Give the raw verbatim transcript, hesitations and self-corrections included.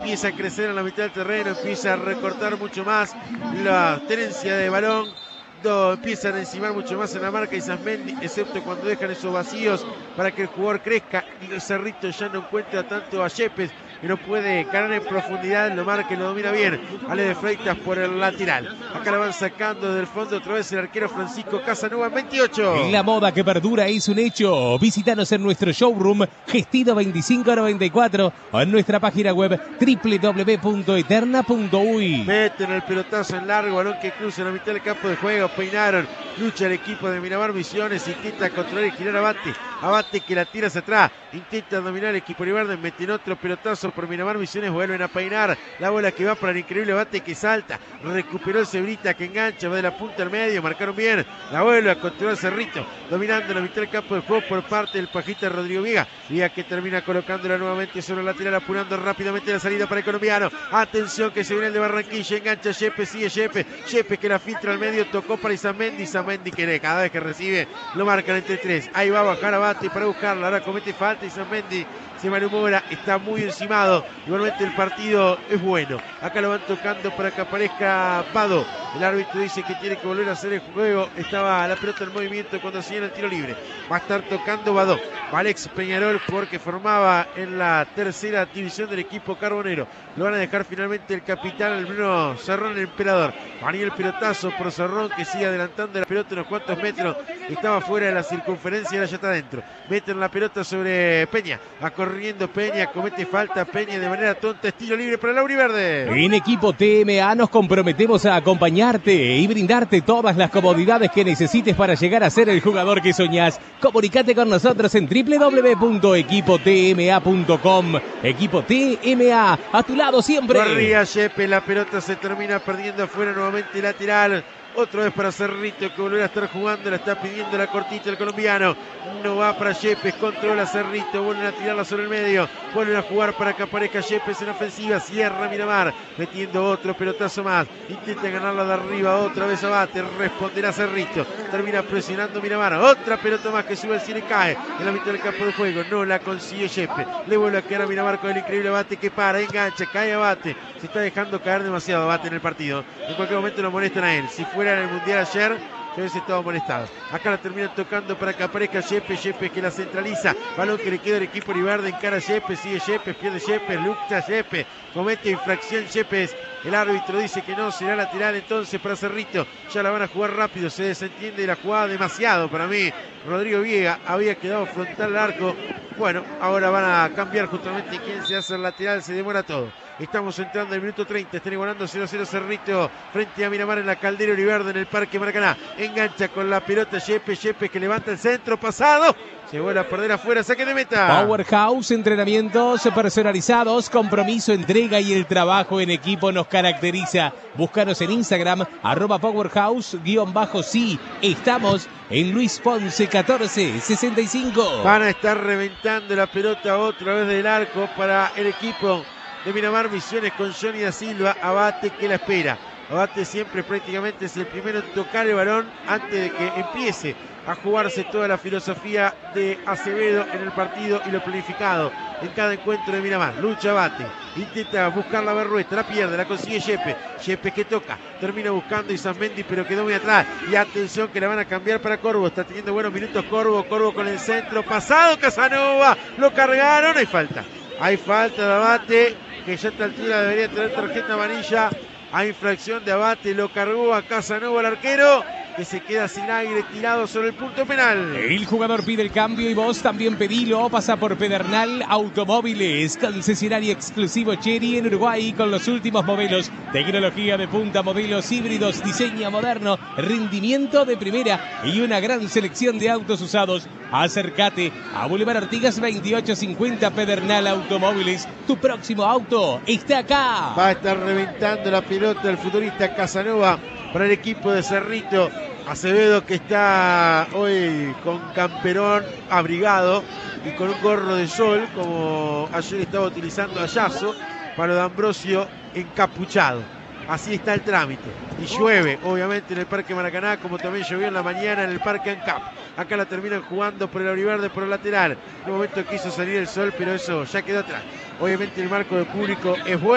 empieza a crecer en la mitad del terreno, empieza a recortar mucho más la tenencia de balón. Do, empiezan a encimar mucho más en la marca Isasmendi, excepto cuando dejan esos vacíos para que el jugador crezca y el Cerrito ya no encuentra tanto a Yepes, que no puede ganar en profundidad, lo marca y lo domina bien. Ale de Freitas por el lateral. Acá la van sacando del fondo otra vez el arquero Francisco Casanova en veintiocho. La moda que perdura es un hecho. Visítanos en nuestro showroom Gestido veinticinco noventa y cuatro o en nuestra página web doble u doble u doble u punto eterna punto uy. Meten el pelotazo en largo, balón que cruza en la mitad del campo de juego. Peinaron, lucha el equipo de Miramar Misiones, intenta controlar y girar a Abate. Abate que la tira hacia atrás, intenta dominar el equipo Riverde, meten otro pelotazo por Miramar Misiones, vuelven a peinar. La bola que va para el increíble Abate que salta, recuperó el Cebrita que engancha, va de la punta al medio, marcaron bien. La vuelve a controlar Cerrito, dominando la mitad del campo de juego por parte del Pajita Rodrigo Viga. Viga que termina colocándola nuevamente sobre el lateral, apurando rápidamente la salida para el colombiano. Atención que se viene el de Barranquilla, engancha Yepes, sigue Yepes, Yepes que la filtra al medio, tocó para Isamendi, Isamendi que cada vez que recibe lo marcan entre tres. Ahí va a bajar Abate para buscarla, ahora comete falta Isamendi, se malhumora, está muy encimado. Igualmente el partido es bueno. Acá lo van tocando para que aparezca Vado. El árbitro dice que tiene que volver a hacer el juego. Estaba la pelota en movimiento cuando hacían el tiro libre. Va a estar tocando Vado. Alex Peñarol, porque formaba en la tercera división del equipo carbonero. Lo van a dejar finalmente el capitán, el Bruno Cerrón, el emperador. Venía el pelotazo por Cerrón que sigue adelantando la pelota unos cuantos metros. Estaba fuera de la circunferencia y ahora ya está adentro. Meten la pelota sobre Peña. Va corriendo Peña, comete falta Peña de manera tonta. Estilo libre para el Auriverde. En Equipo T M A nos comprometemos a acompañarte y brindarte todas las comodidades que necesites para llegar a ser el jugador que soñás. Comunicate con nosotros en doble u doble u doble u punto equipo t m a punto com. Equipo T M A, a tu lado siempre. Corría Yepes, la pelota se termina perdiendo afuera, nuevamente lateral. Otra vez para Cerrito que volverá a estar jugando, la está pidiendo la cortita el colombiano. No va para Yepes, controla Cerrito, vuelven a tirarla sobre el medio. Vuelven a jugar para que aparezca Yepes en ofensiva, cierra Miramar, metiendo otro pelotazo más. Intenta ganarla de arriba, otra vez Abate, responderá Cerrito. Termina presionando Miramar, otra pelota más que sube al cielo y cae en la mitad del campo de juego. No la consigue Yepes, le vuelve a quedar a Miramar con el increíble Abate que para, engancha, cae Abate. Se está dejando caer demasiado Abate en el partido. En cualquier momento lo molestan a él. Si fuera en el Mundial ayer, ya hubiese estado molestado. Acá la terminan tocando para que aparezca Yepes, Yepes que la centraliza. Balón que le queda al equipo Riverde, encara Yepes, sigue Yepes, pierde Yepes, lucha Yepes, comete infracción Yepes. El árbitro dice que no, será lateral entonces para Cerrito. Ya la van a jugar rápido, se desentiende la jugada demasiado para mí. Rodrigo Viega había quedado frontal al arco. Bueno, ahora van a cambiar justamente quién se hace el lateral, se demora todo. Estamos entrando en el minuto treinta, están igualando cero a cero Cerrito frente a Miramar en la Caldera Oliverde en el Parque Maracaná. Engancha con la pelota Yepes, Yepes que levanta el centro pasado. Se vuelve a perder afuera, saque de meta. Powerhouse, entrenamientos personalizados, compromiso, entrega y el trabajo en equipo nos caracteriza. Búscanos en Instagram, arroba powerhouse-sí. Estamos en Luis Ponce catorce sesenta y cinco. Van a estar reventando la pelota otra vez del arco para el equipo de Miramar Misiones con Johnny da Silva. Abate que la espera. Abate siempre prácticamente es el primero en tocar el balón antes de que empiece a jugarse toda la filosofía de Acevedo en el partido y lo planificado en cada encuentro de Miramar. Lucha Abate, intenta buscar la berrueta, la pierde, la consigue Yepes. Yepes que toca, termina buscando Isamendi pero quedó muy atrás. Y atención que la van a cambiar para Corvo, está teniendo buenos minutos Corvo, Corvo con el centro, pasado Casanova, lo cargaron, hay falta. Hay falta de Abate, que ya a esta altura debería tener tarjeta amarilla. Hay infracción de Abate, lo cargó a Casanova el arquero, que se queda sin aire tirado sobre el punto penal. El jugador pide el cambio y vos también pedilo. Pasa por Pedernal Automóviles, concesionario exclusivo Chery en Uruguay con los últimos modelos. Tecnología de punta, modelos híbridos, diseño moderno, rendimiento de primera y una gran selección de autos usados. Acércate a Boulevard Artigas veintiocho cincuenta Pedernal Automóviles. Tu próximo auto está acá. Va a estar reventando la pelota el futbolista Casanova para el equipo de Cerrito. Acevedo que está hoy con camperón abrigado y con un gorro de sol como ayer estaba utilizando Ayazo. Para D'Ambrosio encapuchado. Así está el trámite. Y llueve, obviamente, en el Parque Maracaná, como también llovió en la mañana en el Parque ANCAP. Acá la terminan jugando por el Auriverde, por el lateral. En un momento quiso salir el sol, pero eso ya quedó atrás. Obviamente el marco de público es bueno.